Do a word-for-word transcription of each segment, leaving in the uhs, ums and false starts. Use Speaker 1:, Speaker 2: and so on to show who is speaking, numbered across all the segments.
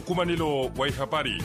Speaker 1: Mkumanilo wa habari.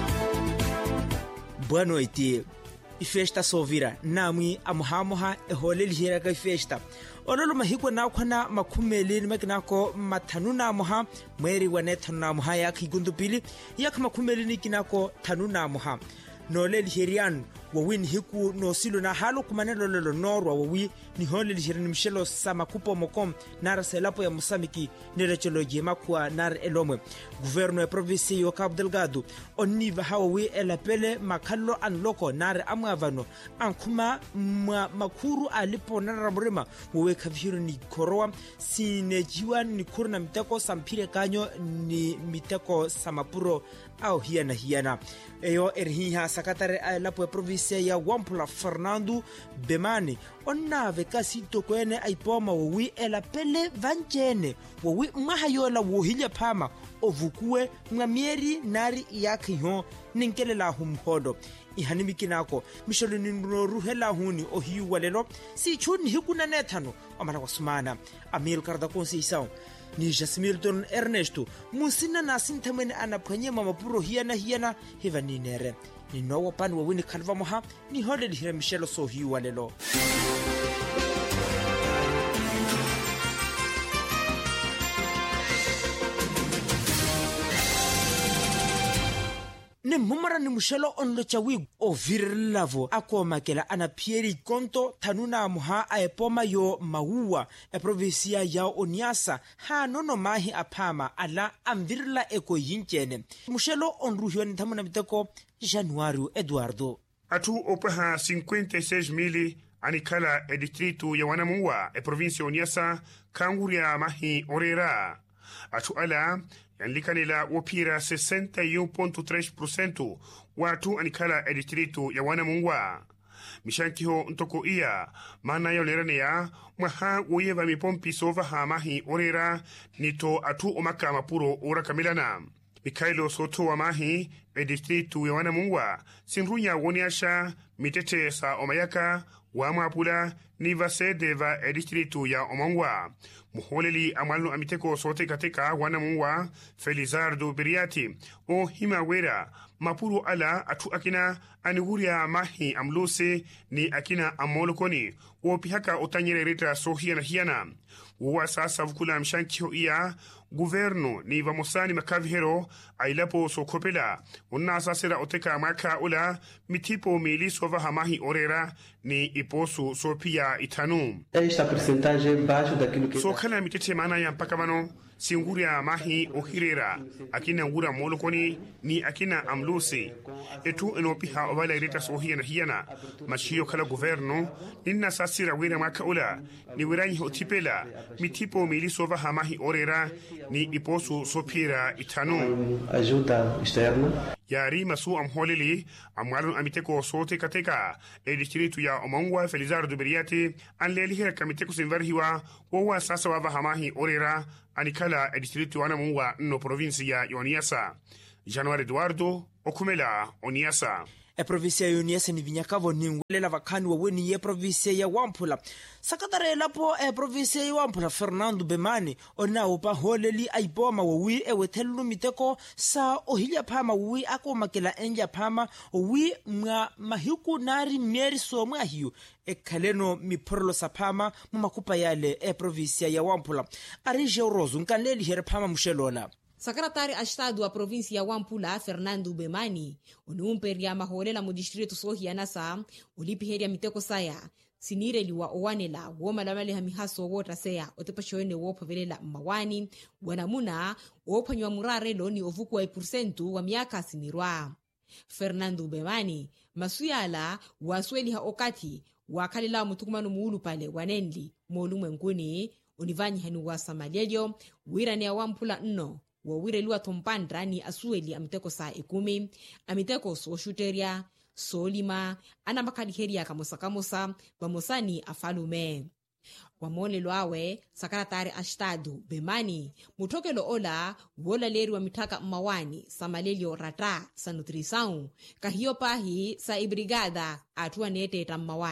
Speaker 2: Boa noite. Ifesta sovira namwi amuhamuha eholeli hiraka ifesta. Ololo mahikwa na kwana makumeli nimakinako matanu na muha mweri wane tanu na muha ya kigundupili yak makumeli nikinako tanu na muha. Noleli hirian wawin hiku no silo na halo kumanelo lolo norwa wawi ni holeli hirin mshelo sama kupo mokom nara selapo ya musamiki nirecholo jema kwa nar elomwe. Guverno ya provinsi yo Cabo Delgado oniva hawawi elapele makalo anloko nar amavano ankuma ma, makuru alipo nara mrema wawe kavihiru ni koroa sinejiwa ni kurna miteko sampire kanyo ni miteko samapuro au hiana hiana. Eyo erhiha sakatare alapo ya provinsi ya Wampula Fernando Bemani onna vekasi tokwene aipoma wawi elapele vanjene wawi mahayola wohilya pama ovukue ngamieri nari yake yon ninkelela humhodo ihanimikinako misholo ninuruhela huni ohiyu walelo si chuni hikuna netano amana wasumana Amil Kardakonsi isao ni Jasmilton Ernesto musina nasintamene anapanye mamapuro hiana hiana hivaninere ni nowa pan wawini kanva moha ni holeli hira Michelo sohiyu walelo. Ne mumara ni Michelo onlo chawi o virilavo ako makela ana pieri konto tanuna muha aepoma yo mauwa e provinsia ya Oniasa ha nono mahi apama ala amvirila eko yinchene. Michelo onruhio ni tamuna miteko Januário Eduardo.
Speaker 3: Atu opaha cinquenta e seis mil anikala e distrito ya Wanamuwa e provinsia Oniasa kanguria mahi orera. Atu ala yanlikanila wopira sessenta e um ponto três por cento watu anikala e distrito ya Wanamuwa. Mishankiho ntoko iya mana yolerane ya mwaha uyeva mipompi sova ha mahi orera nito atu omaka mapuro ora kamilana. Mikailo Soto wa mahi e distritu ya Wanamuwa sinrunya woniasha mitete sa omayaka wa mapula ni vasede va e distritu ya Omangwa. Muholeli amalu amiteko sote katika Wanamuwa Felizardo Beriati o himawera mapuru ala atu akina aniguria mahi amlose ni akina amolokoni o pihaka otanyere reta sohia na hiana. Uwa sasa vukula mshankio iya guverno ni vamosani makavihero ailapo sokopela unna asasera oteka maka ula mitipo miliso vahamahi orera ni iposu sopia itanu.
Speaker 4: Esta percentagem baixo daquilo que
Speaker 3: so kala mitete mana ya mpaka mano singuria mahi ohirera akina ngura molokoni ni akina amluse etu enopiha obala ireta sohia na hiana mashio kala governo ninna sasira wira maka ula ni wiranyi hotipela mitipo miliso vahamahi orera ni iposu sopira itanu
Speaker 4: ajuda externa
Speaker 3: yari masu amholili amwalun amiteko sote kateka e distritu ya Omangwa Felizardo Beriati anleli hira kamiteko sinvarhiwa wawa sasa wava hamahi orera anikala e distritu Wanamuwa no provinsia ya Oniasa. Januário Eduardo Okumela Oniasa.
Speaker 2: E provinsia ya Oniasa ni vinyakavo ni ngwelela vakani wa weni ye provinsia ya Wampula. Sakatare lapo e provinsia ya Wampula Fernando Bemani ona upa holeli aipoma wawi e wetelu miteko sa ohilya pama wawi ako makela enja pama wawi mga mahiku nari mieri so mga hiyo e kaleno miporlo sa pama mumakupa yale e provinsia ya Wampula. Arije Orozo nkanleli here pama Mushelola.
Speaker 5: Secretário a Estado da província ya Wampula, Fernando Bemani, onumperia maholela mu distrito sohia nasa, olipiheria miteko saya, sinire liwa owanela, woma lamale hamihaso wota seya, otepashoene wopa velela mawani, wanamuna, wopa nywa murare lo ni ovuku wa ipusentu wa miaka sinirwa. Fernando Bemani, masuyala, wasweli ha okati, wakalila mutukumanu muulu pale wanenli, molume nguni, univanyi hanuwa samalelio, wirani ya Wampula nno, wawire luwa tompandra ni asueli amiteko saa ikumi, amiteko so shuteria, so lima, anamakadiheria kamosa kamosa, bamosani afalume. Wamole loawe, Secretário a Estado, Bemani, mutokelo ola, wola leri wa mitaka mawani, samalelio rata, sa nutrição, kahiyo pahi, sa ibrigada, atua nete tamawani.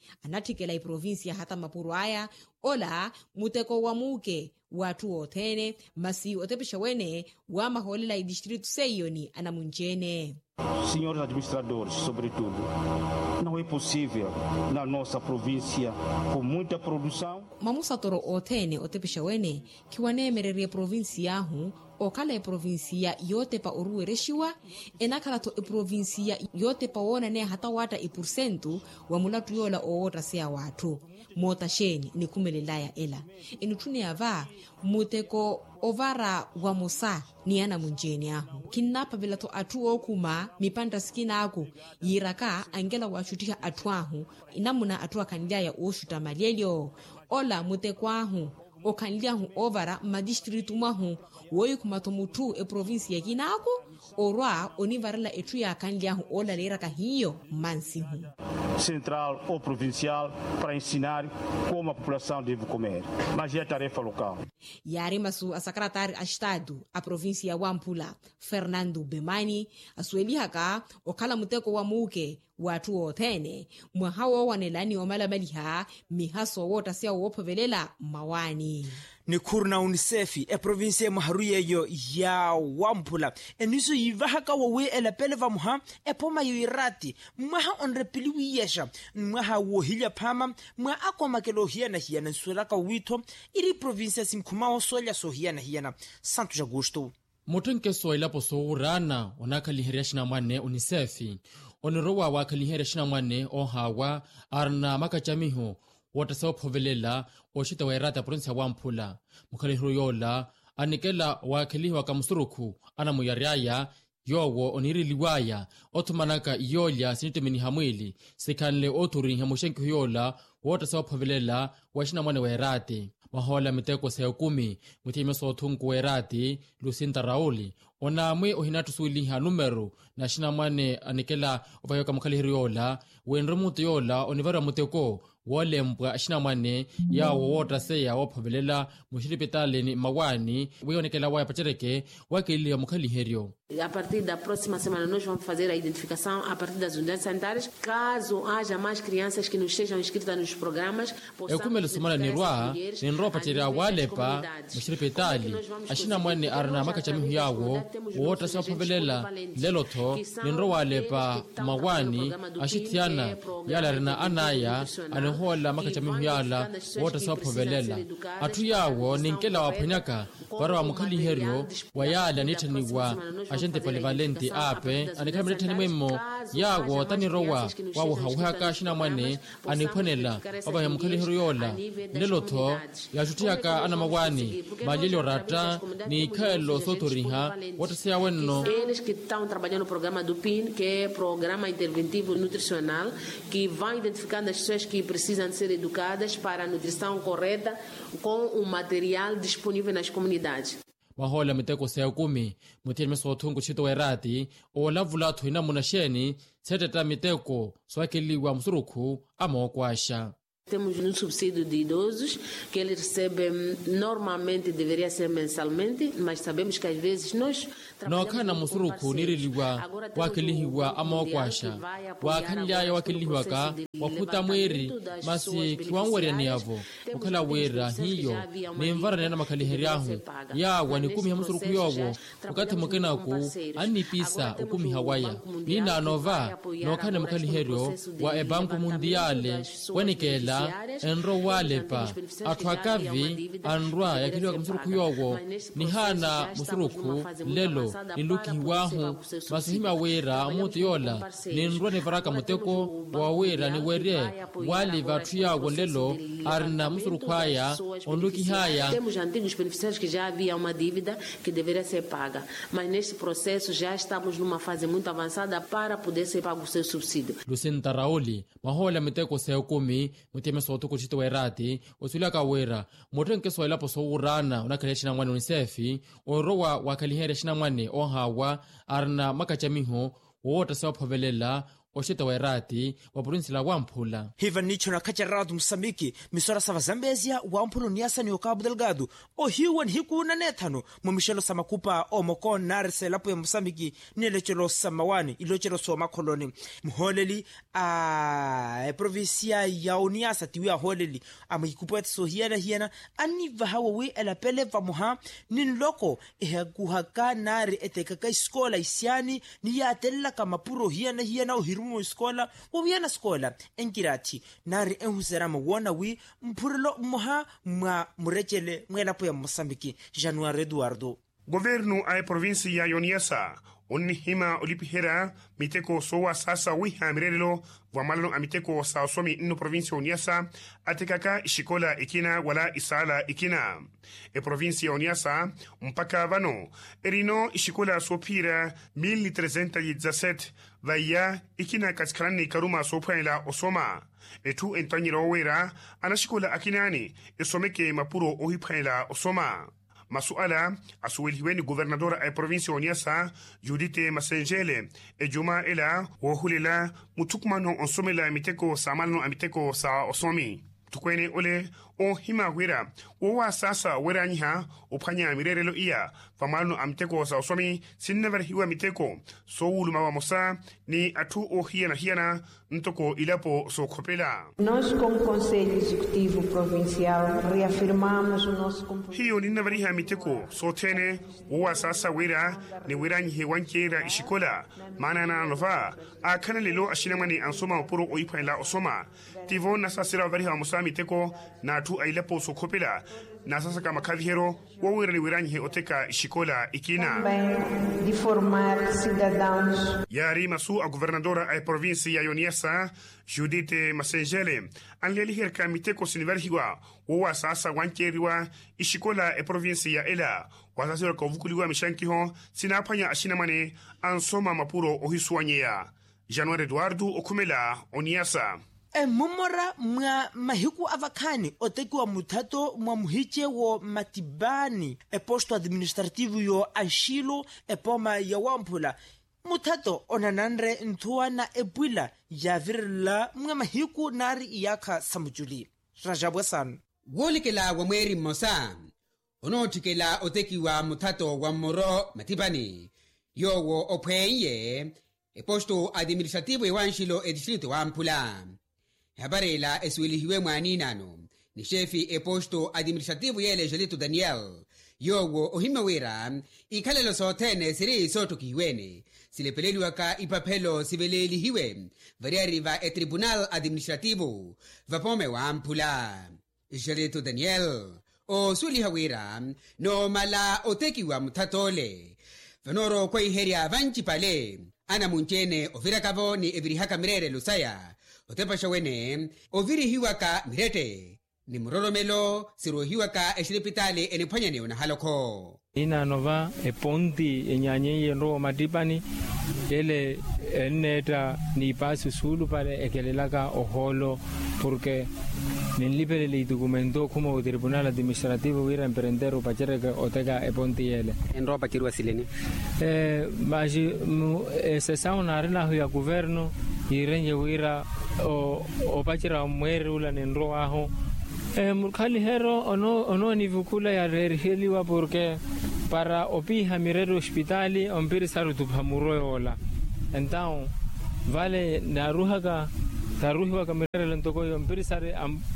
Speaker 5: anathikela iprovinsia hata mapuro aya ola muteko wa muke watu othene masi otepisha wene wa maholela i distrito seioni anamunjene.
Speaker 1: Senhores administradores, sobretudo, não é possível na nossa província com muita produção.
Speaker 5: Mamusatoro othene otepisha wene kiwanemererie provinsia yahu okala e provinsia yote pa oruereshiwa enakala to e provinsia yote pa wona ne hata wata i porcento wa mulatu yola oota sea watu mota sheni ni kumelelaya ela inutune ava muteko ovara wa musa ni ana munjeni ahu kinapa vela to atu okuma mipanda skina aku yiraka angela washutisha atu ahu inamuna atu akandia ya oshuta malelio ola muteko ahu okanlia hu ovara ma distritu mahu woyi kumato mutu e provinsia kinako orwa onivarela etu ya kanlia hu ola lera ka hiyo mansi hu
Speaker 1: central ou provincial para ensinar como a população deve comer, mas é tarefa local.
Speaker 5: Yari masu a secretário a estado a província Wampula Fernando Bemani asuelihaka okala muteko wa muke watu othene mwahawa wanelani omalabaliha mihaso wota sia wopovelela mawani
Speaker 2: ni kurna UNICEF e province maharuyeyo ya Wampula eniso yivahaka wawe elapeleva muha e poma yoirati mwaha onrepiliwi yesha mwaha wohilya pama mwa akoma kelohia hiana nsulaka wito iri province simkumao solya sohiana hiana Santo Augusto
Speaker 6: Motenke soila poso urana onakaliheria shina mwane UNICEF onorowa wakaliheria shina mwane ohawa arna makachamiho watasawa povelela oshita wairata province Wampula mukalihiru yola anikela wakalihiwa kamusuruku ana muyariaya yowo oniri liwaya otumanaka yolya sinitemeni hamwili sikanle oturi hamushenki yola watasawa povelela washina mwane wairate mahola miteko sa kumi mutime so thunku werati Lucinda Rauli onamwe ohinatu suliha numero na shina mwane anikela ovayoka mukalihirola wenremuto yola onivara muteko wolembwa shina mwane yawo wota seya wophovelela mushilipitale mawani weonekela waya pachereke wakili ya mukalihirio.
Speaker 7: A partir da próxima semana nós vamos fazer a identificação a partir das unidades sanitárias. Caso haja mais crianças que não estejam inscritas nos programas,
Speaker 6: ekumele sumana nirwa ninro pacheria walepa mushilipitali ashina mwane arna makachamihu yawo wota seya wophovelela lelotho ninro walepa mawani ashitiana yala rina anaya anahola makachamihu yala wota seya wophovelela atu yawo ninkela wapanyaka para mukalihirio wayala nitaniwa agente polivalente ape anikamileta nimwemo yawo tanirowa wawo hawaka shina mwane aniponela baba ya mukalihirio yola lelotho yajutiaka ana mawani malilio rata ni kelo sotoriha watasia wenno
Speaker 7: eles que estão trabalhando no programa do P I N, que é programa interventivo nutricional, que vai identificando as pessoas que precisam ser educadas para a nutrição correta com o material disponível nas comunidades.
Speaker 6: Mahola miteko sa kumi mutime so thungu chito werati ola vulatho ina munasheni seteta miteko swakeliwa msuruku amokwasha.
Speaker 7: Temos um subsídio de idosos que eles recebem normalmente, deveria ser mensalmente, mas sabemos que às vezes nós
Speaker 6: nokana musuruku niriliwa wakilihiwa amokwasha wakanilaya wakilihiwa ka wakuta mweri masi kiwangwere niavo ukala wera hiyo ni mvara nena makaliheriahu yawa ni kumi hamusuruku yowo ukate mukenaku anipisa ukumi hawaya nina anova nokana makaliherio wa ebanku mundiale wanikela enro walepa atwakavi anrwa yakiliwa kamusuruku yowo ni hana musuruku lelo niluki wahu masuhima wera mutu yola ninrwa ni varaka muteko wa wera ni were wali vatu yawo lelo arna musuruku haya onluki haya.
Speaker 7: Temos antigos beneficiários que já havia uma dívida que deveria ser paga, mas neste processo já estamos numa fase muito avançada para poder ser pago o seu subsídio.
Speaker 6: Lucinda Rauli mahola miteko sa kumi mutime so to kuchito werati osulaka wera motenke so elapo so urana unakale shina mwana UNICEF orowa wakalihere shina mwana ohawa arna makachamiho wota sa phovelela oxita wa irati wa provinsi la Wamphula.
Speaker 2: Hiva nicho na kacharado Moçambique misora sava Zambésia Wamphula niasa ni o Cabo Delgado o hiwa ni hiku na nethano mumishelo samakupa o mokon narise lapo ya Moçambique nilechelo samawani ilochelo so makoloni mholeli a provincia ya Uniasa tiwi a holeli ama ikupa so hiana hiana ani vahawa we elapele vamuha nin loko ehe kuhaka nari etekaka iskola isiani ni ya atella kama puro hiana hiana o hirumo iskola o hiana skola enkirati nari enhusera mwana wi mpurlo moha ma murechele mwelapo ya Moçambique January Eduardo.
Speaker 3: Governo a provincia ya Uniasa onni hima olipihera miteko sowa sasa wiha mirelo vamalano amiteko sa somi ino provincia Uniasa atekaka ishikola ikina wala isala ikina e provincia Uniasa mpaka vano erino ishikola sopira mille trezentos e dezessete vaya ikina katskalani karuma sopela osoma etu entanyiro wera anashikola akinani esomeke mapuro ohipela osoma. Masuala asuwelihiweni gobernadora a provincia Uniasa Judite Masengele e juma ela wohulela mutukmano onsomela miteko samalno amiteko sa osomi tukwene ole o hima wera wa sasa wera nyiha opanya mirerelo iya famalno amiteko sa osomi sinnever hiwa miteko so wuluma wa mosa ni atu o hiana hiana ntoko ilapo so kopela.
Speaker 8: Nós como Conselho Executivo Provincial reafirmamos o nosso compromisso.
Speaker 3: Hiyo ni never hiya miteko so tene wa sasa wera ni wera nyihe wankera ishikola mana na nova akana lelo ashinamani ansoma opuro oipaila osoma tivo na sasira vari ha mosa miteko na tu ailapo so kopela na sasa kama kadhero wa wera ni wera nyihe oteka ishikola ikina
Speaker 8: de formar cidadãos.
Speaker 3: Yari masu a governadora a provincia ya Uniasa Judite Masengele anleli herka miteko siniverhiwa wa sasa wankeriwa ishikola e provincia ela wasasira kovukuliwa mishankiho sinapanya ashinamane ansoma mapuro ohiswanyea. January Eduardo Okumela Uniasa.
Speaker 2: E mumora mwa mahiku avakani otekiwa mutato mwa muhiche wo matibani e posto administrativo yo Anshilo e poma ya Wamphula mutato onananre ntuwa na ebuila ya virila mwa mahiku nari iyaka samujuli. Rajabwe san
Speaker 9: wolikela wa mweri mosa onotikela otekiwa mutato wa moro matibani yowo opwenye e posto administrativo ya Anshilo e distrito wa Wamphula. Habarela eswilihiwe mwani nano ni shefi e posto administrativo yele Jelito Daniel yowo ohimawera ikhalelo sotene siri sotokiwene silepeleliwa ka ipapelo sivelelihiwe variariva e tribunal administrativo vapome wa Wamphula. Jelito Daniel o swilihawera no mala otekiwa mtatole vanoro kwa iheria vanchipale ana munchene ovirakavo ni evirihaka mirere lusaya otepa wene oviri hiwaka mirete ni muroromelo siru hiwaka eshilipitali enipanyane una haloko
Speaker 10: ina nova e ponti enyanye yenro matipani ele eneta ni pasu sulu pale ekelelaka oholo porque nilipele li documento como tribunal administrativo wira emprendero pachere otega e ponti ele
Speaker 9: enro pakirwa sileni
Speaker 10: eh maji se sauna rena ya governo irenye wira o o pachira mwere ula nenro aho eh mukali hero ono ono ni vukula ya reheliwa porque para opiha mirero hospitali ompiri saru tuphamuro ola então vale na ruhaga taruhiwa kamirere lentoko ompiri sare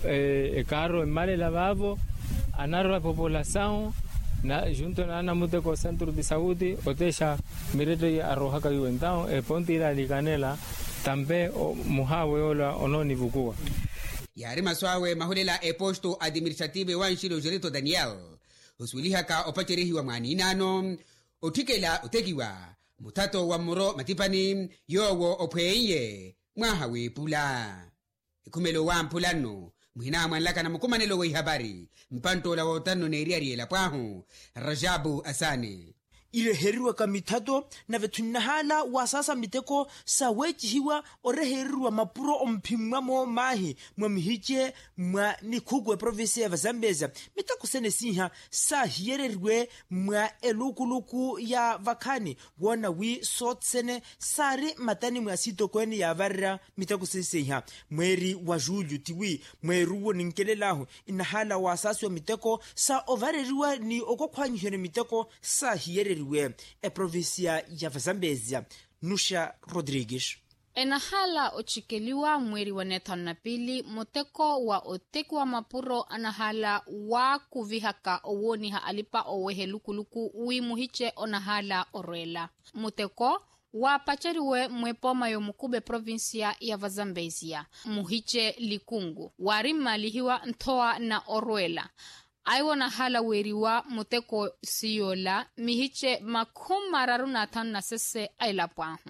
Speaker 10: e caro male lavavo anaro a população na junto na ana muteko centro de saúde otesha mirere arrohaga yo então e ponti la liganela tambe o muhawe ola ononi vukua
Speaker 9: yari maswawe mahulela e posto administrative wa Anshilo Jelito Daniel uswilihaka opacherihi wa mwani nano otikela utekiwa mutato wa muro matipani yowo opwenye mwahawe pula ikumelo wa mpulano mwina mwanlaka na mkumanelo wa habari mpanto la wotano na iriari la pahu Rajabu Asani.
Speaker 2: ireheriwa ka mithato na vethunahala wa sasa miteko sa wechihiwa oreheriwa mapuro omphimwa mo mahi mwa mihiche mwa mikhukwe province ya Zambezia miteko sene siha sa hiererwe mwa elukuluku ya vakhani wona wi sotsene sari matani mwa sitokweni ya varra miteko siha mweri wa Julio tiwi mweruwo ninkelelaho inahala wa sasa wa miteko sa overeriwa ni okokhwanyihene miteko sa hiererwe e provincia ya Zambezia. Nusha Rodrigues.
Speaker 11: Enahala ochikeliwa mweri wa nethano na pili muteko wa oteki wa mapuro anahala wa kuvihaka owoni ha alipa owehe lukuluku ui muhiche onahala orwela. Muteko wa pachariwe mwepoma yo mukube provincia ya Zambezia muhiche likungu warima lihiwa ntoa na orwela. Aiwona hala weriwa muteko siyola mihiche makumararu na tanu na sese ailapwahu.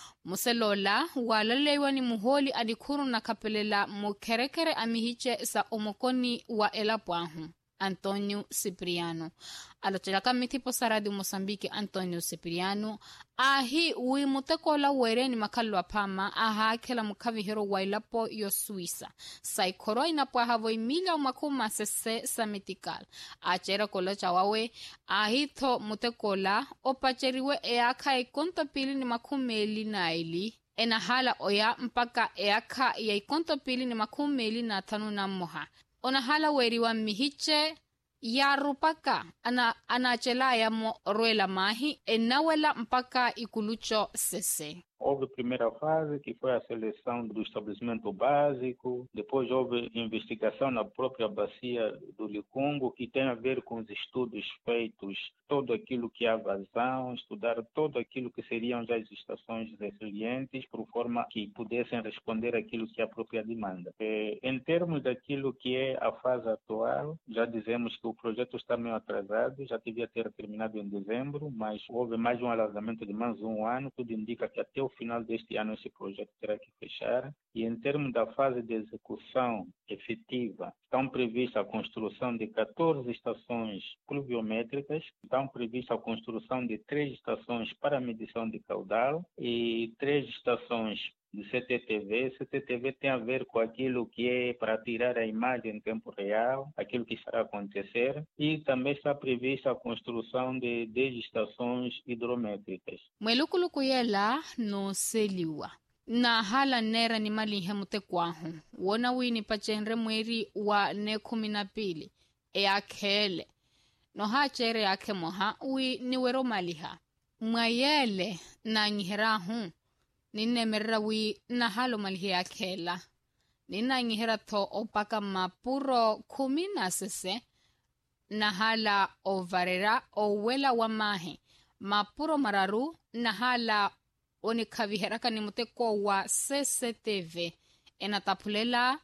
Speaker 11: Muselola walalewa ni muholi adikuru na kapelela mukerekere amihiche sa omokoni wa elapwahu. Antonio Cipriano. Alochelaka mitipo saradi Mosambiki Antonio Cipriano. Ahi ui muteko la were ni makalwa pama aha kela mukavihero wailapo yo Suisa. Saikoro inapwa havo imilia umakuma sese samitikal. Achera kola chawawe ahito muteko la opacheriwe eaka ikonto pili ni makumeli na ili. Enahala oya mpaka eaka ya ikonto pili ni makumeli na tanu na moha. Onahala weriwa mihiche ya rupaka ana anachela ya mo roela mahi enawela mpaka ikulucho sese.
Speaker 12: Houve a primeira fase, que foi a seleção do estabelecimento básico. Depois houve investigação na própria bacia do Likungu, que tem a ver com os estudos feitos, todo aquilo que há vazão, estudar todo aquilo que seriam já as estações resilientes, por forma que pudessem responder àquilo que é a própria demanda. E, em termos daquilo que é a fase atual, já dizemos que o projeto está meio atrasado, já devia ter terminado em dezembro, mas houve mais um alargamento de mais um ano, tudo indica que até o final deste ano esse projeto terá que fechar. E em termos da fase de execução efetiva, estão prevista a construção de catorze estações pluviométricas, estão prevista a construção de três estações para medição de caudal e três estações de C T T V. C T T V tem a ver com aquilo que é para tirar a imagem em tempo real, aquilo que está a acontecer, e também está prevista a construção de dez estações hidrométricas.
Speaker 11: Mwelukuluku yela no seliwa. Na hala nera ni mali hemute kwahu. Wona wini pachenre mweri wa ne kumi na pili. E akele. No hachere yake moha ui ni wero maliha. Mwayele na nyiherahu. Nine merawi na halo malihi akela. Nina nyihera to opaka mapuro kumi na sese. Na hala ovarera owela wa mahe. Mapuro mararu na hala onikaviheraka ni muteko wa C C T V. Ena tapulela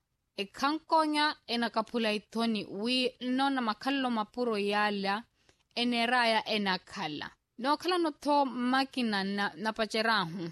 Speaker 11: e kankonya ena kapula itoni wi nona makalo mapuro yala ene raya ena kala. No kala no to makina na, na pacherahu.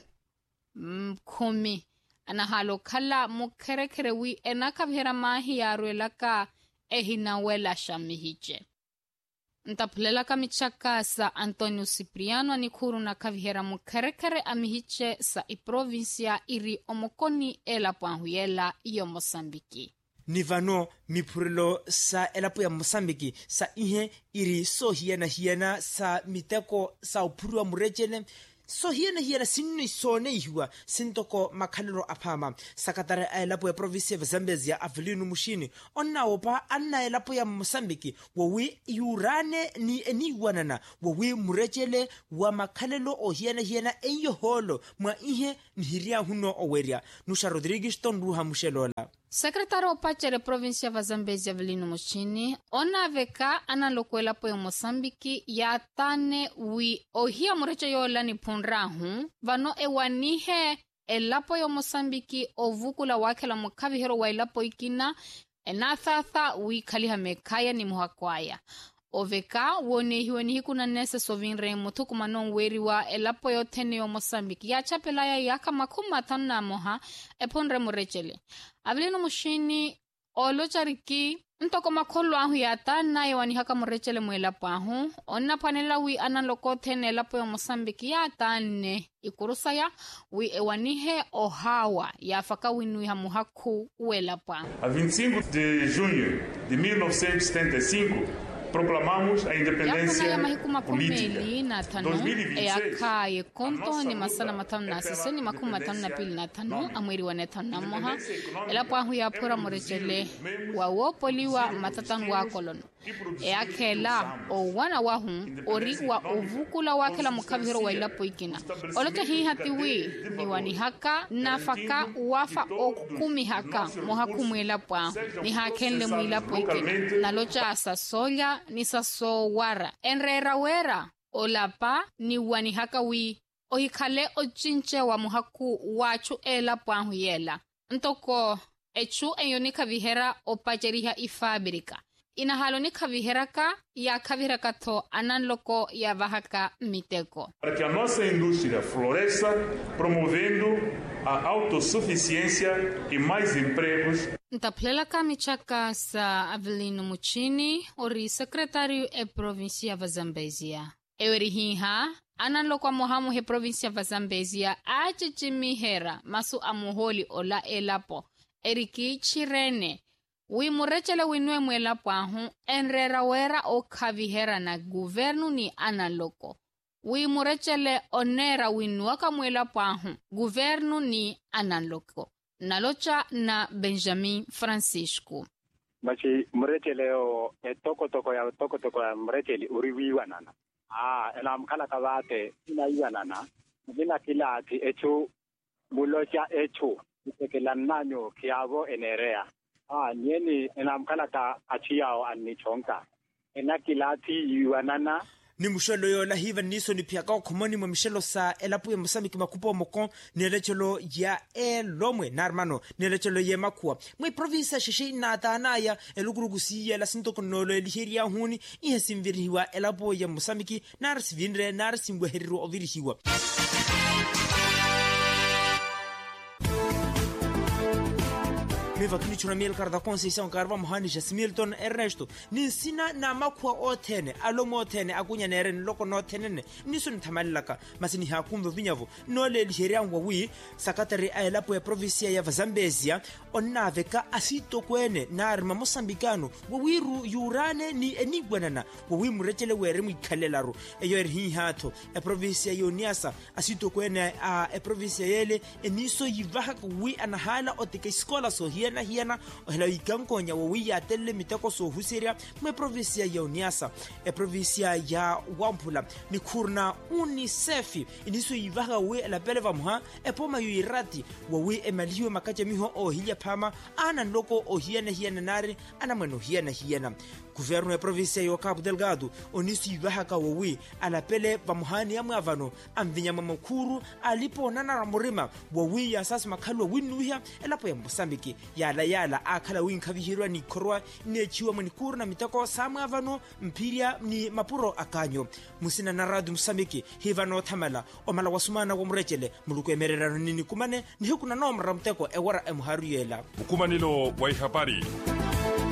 Speaker 11: Mkumi. Ana halo kala mukerekere wi ena kavihera mahi ya ruelaka ehina wela shamihiche. Ntapulela kamichaka sa Antonio Cipriano anikuru na kavihera mukerekere amihiche sa iprovincia iri omokoni ela puanhuyela iyo Mosambiki.
Speaker 2: Nivano mipurilo sa elapo ya Mosambiki sa ihe iri so hiena hiena sa miteko sa upurua murejele so hiena hiena sinu sone ihiwa sintoko makhalero apama sakatare elapo ya province ya Zambezia Avelino Mushini onna opa anna elapo ya Mosambiki wowi yurane ni eni wanana wowi murejele wa makhalelo o hiena hiena enyo holo mwa ihe nihiria huno oweria. Nusha Rodrigues tonruha mushelola.
Speaker 11: Sekretari opachere provinsia va Zambezia Avelino Mushini ona veka analokwela po ya Mosambiki ya tane wi ohia mureche yola ni punrahu vano ewanihe elapo ya Mosambiki ovukula wakela mukavihero wa elapo ikina enathatha wi kaliha mekaya ni muhakwaya. Oveka wone hiwe ni hikuna nese sovinre mutuku manon weri wa elapo yotene yo Mosambiki ya chapelaya yaka makuma tanu na moha eponre murechele. Avelino Mushini olochariki ntoko makholo ahu ya tana yewani haka morechele mwelapo ahu onna panela wi analoko thenela po ya Mosambiki ya tane ikurusaya wi ewanihe ohawa ya faka winui ha muhaku uelapo.
Speaker 13: A vinte e cinco de junho de mil novecentos e setenta e cinco proclamamos a independência política. dois mil e vinte e seis,
Speaker 11: eka ye konto ni masana matano na sise ni makumi matano na pili na tano amweri wa netano na moha elapo ahu ya pura morechele wa wopoliwa matatanu wa kolono e akela o wana wahu ori wa ovukula wakela mukabihiro wa ilapo ikina oloto hii hatiwi ni wani haka nafaka wafa okumi haka mohaku mwelapo ahu ni hakenle mwilapo ikina nalocha asasoya ni sasowara enrera wera olapa ni wani haka wi ohikale ochinche wa muhaku wachu ela pwanhu yela ntoko echu eyoni kavihera opacheriha ifabrika inahalo ni kavihera ka ya kavihera kato ananloko ya vahaka miteko
Speaker 13: para que a nossa indústria floresça promovendo a autossuficiência e mais empregos.
Speaker 11: Ntaplela ka michaka sa Avelino Muchini ori secretário e província va Zambezia eweri hiha ananloko mohamu he província va Zambezia achichimihera masu amuholi ola elapo eriki chirene wi murechele winwe mwelapo ahu enrera wera o kavihera na guvernu ni analoko wi murechele onera winwa kamwelapo ahu guvernu ni analoko nalocha na Benjamin Francisco
Speaker 14: machi murechele o e toko toko ya toko toko ya murechele uriwiwa nana ah ela mkala kabate ina iwa nana vina kila ati echo mulocha echo itekela nanyo kiavo enerea ah nieni ela mkala ta achiao anichonka ena kilati iwa nana
Speaker 2: ni mushelo yo la hiva niso ni piaka komoni mo mishelo sa elapu ya Mosambiki makupo moko ni lechelo ya elomwe narmano ni lechelo ye makua mwe province shishi na tanaya elugurugusi ya la sinto konolo elihiria huni ihe simviriwa elapu ya Mosambiki narsivinre narsimbwe heriru ovirihiwa Miva kini chuna miel karda Conceição Carva Mohani Jasmilton Ernesto ni sina na makwa otene alomo otene akunya neren loko no tenene nisun tamalaka masini hakumvo vinyavo no le liheria ngwa sakatari aelapo ya provincia ya Zambezia onnaveka asito kwene narma Mosambikano wiru yurane ni enigwanana wi murechele were mwikhalelaro eyo erhi hato e provincia yoniasa asito kwene a e provincia yele eniso yivaha wi anahala otike skola so hiena hiena ohela ikankonya wi ya telle miteko so huseria mwe provincia ya Uniasa e provincia ya Wampula ni kurna UNICEF iniso yivaha wi la peleva mha e poma yuirati wi emaliwe makache miho o hilia pama ana loko o hiena hiena nare ana mano hiena hiena Governo ya provincia ya Cabo Delgado onisu yivaha ka wi ala pele pamuhani ya mwavano amvinya mamakuru alipo nana ramurima wi ya sasa makalo winuhia elapo ya Mosambiki yala yala akala winkavihirwa ni korwa ni chiwa mnikuru na mitako samwavano mpiria ni mapuro akanyo musina na radu Mosambiki hivano tamala omala wasumana wa murechele muluku emererano nini kumane ni hukuna nomra mteko ewara emuharu yela
Speaker 15: Bukumanilo wa habari